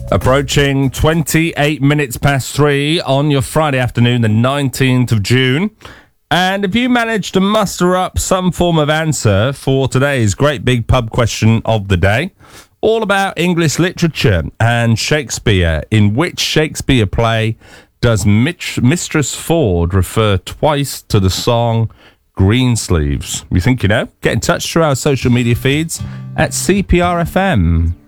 Approaching 28 minutes past 3 on your Friday afternoon, the 19th of June. And if you manage to muster up some form of answer for today's great big pub question of the day, all about English literature and Shakespeare, in which Shakespeare play does Mistress Ford refer twice to the song Greensleeves? You think you know? Get in touch through our social media feeds at CPRFM.